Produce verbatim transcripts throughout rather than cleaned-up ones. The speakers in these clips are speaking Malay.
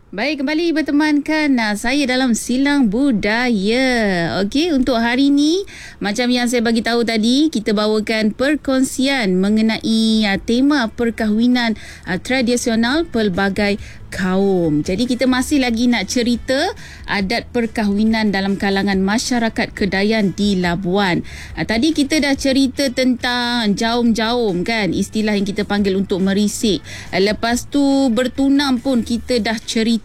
Baik, kembali bertemankan uh, saya dalam Silang Budaya. Okey, untuk hari ini macam yang saya bagi tahu tadi, kita bawakan perkongsian mengenai uh, tema perkahwinan uh, tradisional pelbagai kaum. Jadi kita masih lagi nak cerita adat perkahwinan dalam kalangan masyarakat Kedayan di Labuan. Uh, tadi kita dah cerita tentang jaum-jaum kan, istilah yang kita panggil untuk merisik. Uh, lepas tu bertunang pun kita dah cerita.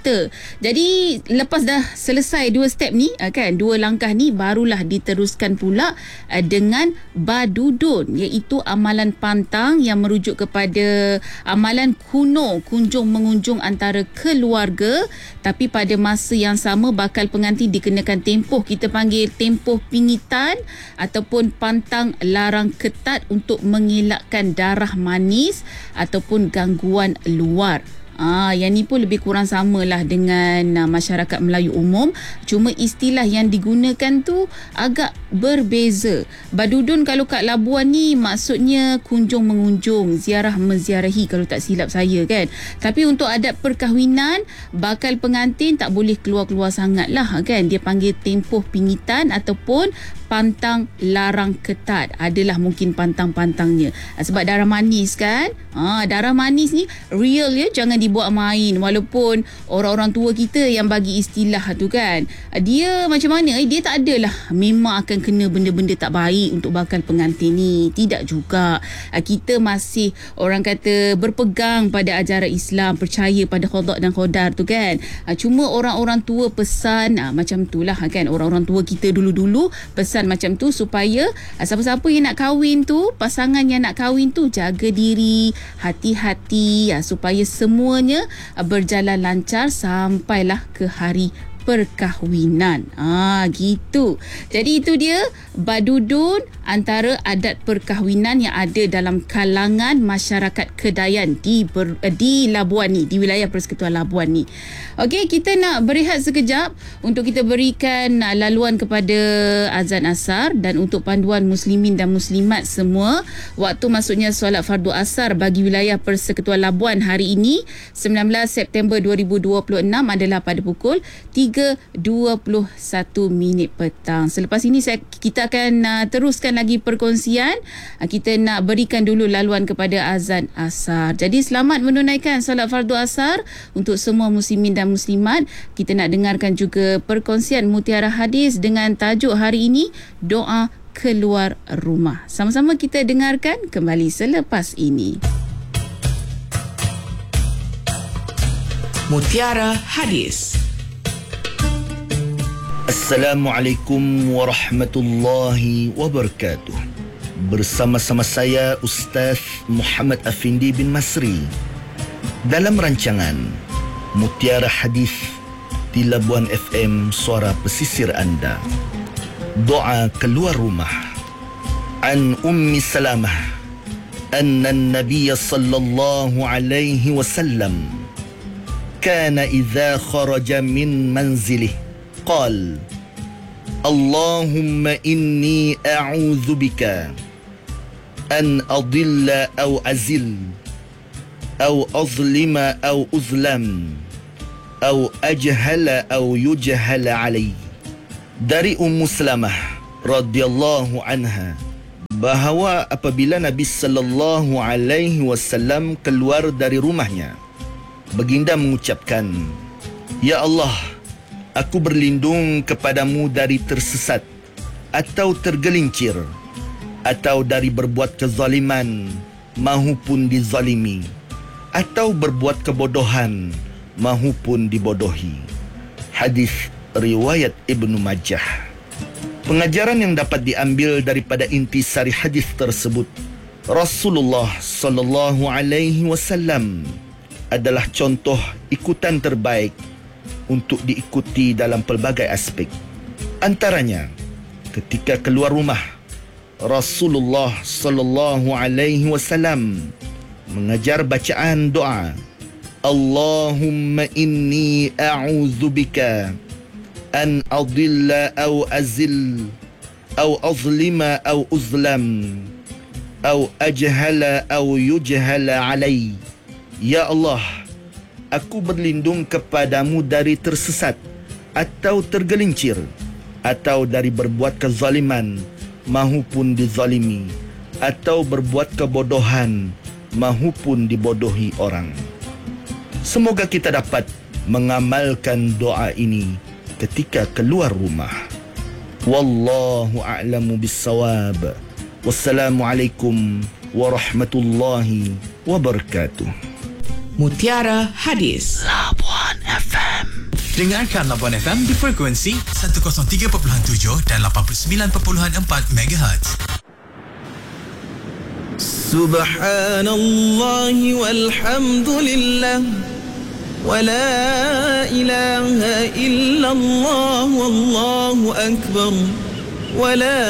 Jadi lepas dah selesai dua step ni kan, dua langkah ni, barulah diteruskan pula dengan badudun, iaitu amalan pantang yang merujuk kepada amalan kuno kunjung mengunjung antara keluarga, tapi pada masa yang sama bakal pengantin dikenakan tempoh, kita panggil tempoh pingitan ataupun pantang larang ketat untuk mengelakkan darah manis ataupun gangguan luar. Ah, yang ni pun lebih kurang samalah dengan uh, masyarakat Melayu umum, cuma istilah yang digunakan tu agak berbeza. Badudun kalau kat Labuan ni maksudnya kunjung mengunjung, ziarah menziarahi kalau tak silap saya kan. Tapi untuk adat perkahwinan, bakal pengantin tak boleh keluar-keluar sangat lah kan. Dia panggil tempoh pingitan ataupun pantang larang ketat. Adalah mungkin pantang-pantangnya sebab darah manis kan. Ah, darah manis ni real ya, jangan dibuat main. Walaupun orang-orang tua kita yang bagi istilah tu kan, dia macam mana eh, dia tak adalah memang akan kena benda-benda tak baik untuk bakal pengantin ni. Tidak juga. Kita masih orang kata berpegang pada ajaran Islam, percaya pada qada dan qadar tu kan. Cuma orang-orang tua pesan macam tu lah kan. Orang-orang tua kita dulu-dulu pesan macam tu supaya siapa-siapa yang nak kahwin tu, pasangan yang nak kahwin tu, jaga diri, hati-hati supaya semuanya berjalan lancar sampailah ke hari perkahwinan. Ah, gitu. Jadi itu dia badudun, antara adat perkahwinan yang ada dalam kalangan masyarakat Kedayan di ber, di Labuan ni, di wilayah Persekutuan Labuan ni. Okey, kita nak berehat sekejap untuk kita berikan laluan kepada azan asar, dan untuk panduan muslimin dan muslimat semua, waktu maksudnya solat fardu asar bagi wilayah Persekutuan Labuan hari ini sembilan belas September dua ribu dua puluh enam adalah pada pukul tiga dua puluh satu minit petang. Selepas ini saya, kita akan uh, teruskan lagi perkongsian. Uh, kita nak berikan dulu laluan kepada azan asar. Jadi selamat menunaikan solat fardu asar untuk semua muslimin dan muslimat. Kita nak dengarkan juga perkongsian mutiara hadis dengan tajuk hari ini, doa keluar rumah. Sama-sama kita dengarkan kembali selepas ini. Mutiara Hadis. Assalamualaikum warahmatullahi wabarakatuh. Bersama-sama saya Ustaz Muhammad Afindi bin Masri dalam rancangan Mutiara Hadis di Labuan F M, suara pesisir anda. Doa keluar rumah. An Ummi Salamah anna an-nabiy sallallahu alaihi wasallam kana idza kharaja min manzilihi قال اللهم إني أعوذ بك أن أضل أو أزل أو أظلم أو أظلم أو أجهل أو يجهل علي. Dari Ummu Salamah radhiyallahu anha, bahawa apabila Nabi sallallahu alaihi wasallam keluar dari rumahnya, baginda mengucapkan, Ya Allah, aku berlindung kepadamu dari tersesat atau tergelincir, atau dari berbuat kezaliman mahupun dizalimi, atau berbuat kebodohan mahupun dibodohi. Hadis riwayat Ibnu Majah. Pengajaran yang dapat diambil daripada intisari hadis tersebut, Rasulullah sallallahu alaihi wasallam adalah contoh ikutan terbaik untuk diikuti dalam pelbagai aspek. Antaranya, ketika keluar rumah, Rasulullah sallallahu alaihi wasallam mengajar bacaan doa, Allahumma inni a'udzu bika an adilla aw azil aw azlima aw uzlam aw ajhala aw yujhala alai. Ya Allah, aku berlindung kepadamu dari tersesat atau tergelincir, atau dari berbuat kezaliman mahupun dizalimi, atau berbuat kebodohan mahupun dibodohi orang. Semoga kita dapat mengamalkan doa ini ketika keluar rumah. Wallahu a'lamu bissawab. Wassalamualaikum warahmatullahi wabarakatuh. Mutiara Hadis Labuan F M. Dengarkan Labuan F M di frekuensi seratus tiga perpuluhan tujuh dan lapan puluh sembilan perpuluhan empat megahertz. Subhanallah walhamdulillah wa la ilaha illallah wallahu akbar wa la